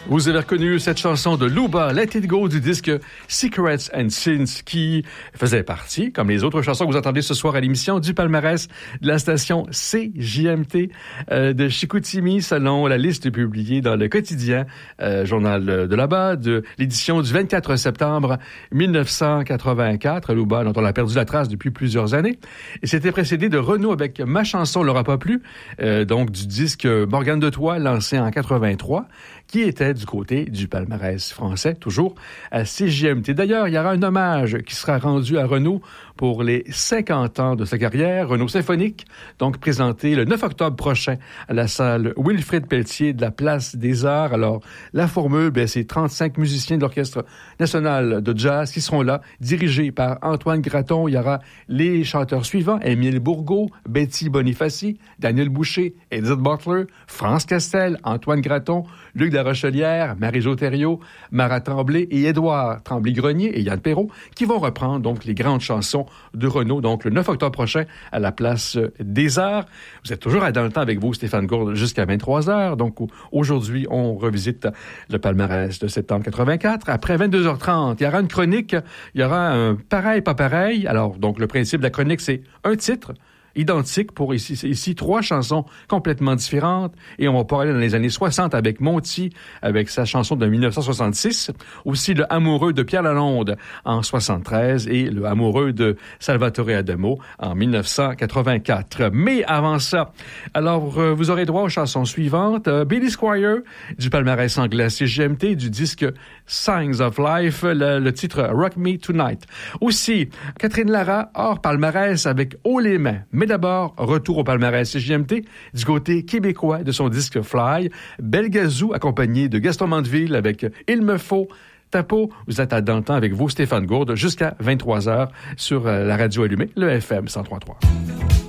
Vous avez reconnu cette chanson de Luba, Let It Go, du disque Secrets and Sins, qui faisait partie, comme les autres chansons que vous entendez ce soir à l'émission, du palmarès de la station CJMT de Chicoutimi, selon la liste publiée dans le quotidien Journal de là-bas, de l'édition du 24 septembre 1984. Luba, dont on a perdu la trace depuis plusieurs années. Et c'était précédé de Renaud avec Ma chanson l'aura pas plu, donc du disque Morgane de Troyes, lancé en 83, qui était du côté du palmarès français, toujours à CJMT. D'ailleurs, il y aura un hommage qui sera rendu à Renaud pour les 50 ans de sa carrière, Renaud Symphonique, donc présenté le 9 octobre prochain à la salle Wilfrid Pelletier de la Place des Arts. Alors, la formule, c'est 35 musiciens de l'Orchestre national de jazz qui seront là, dirigés par Antoine Graton. Il y aura les chanteurs suivants, Émile Bourgault, Betty Bonifaci, Daniel Boucher, Edith Butler, France Castel, Antoine Graton, Luc Larochelière, Marie-Jo Thériault, Marat Tremblay et Édouard Tremblay-Grenier et Yann Perrault, qui vont reprendre donc les grandes chansons de Renaud, donc le 9 octobre prochain à la Place des Arts. Vous êtes toujours dans le temps avec vous, Stéphane Gourde, jusqu'à 23h. Donc aujourd'hui, on revisite le palmarès de septembre 84. Après 22h30, il y aura une chronique, il y aura un pareil, pas pareil. Alors, donc le principe de la chronique, c'est un titre identique pour ici 3 chansons complètement différentes. Et on va parler dans les années 60 avec Monty, avec sa chanson de 1966. Aussi le Amoureux de Pierre Lalonde en 73 et le Amoureux de Salvatore Adamo en 1984. Mais avant ça, alors vous aurez droit aux chansons suivantes. Billy Squier du palmarès anglais CJMT du disque Signs of Life, le titre Rock Me Tonight. Aussi, Catherine Lara hors palmarès avec Haut les mains. Mais d'abord, retour au palmarès CJMT du côté québécois de son disque Fly. Belgazou accompagné de Gaston Mandeville avec Il me faut Tapo. Vous êtes dans le temps avec vous, Stéphane Gourde, jusqu'à 23h sur la radio allumée, le FM 103.3.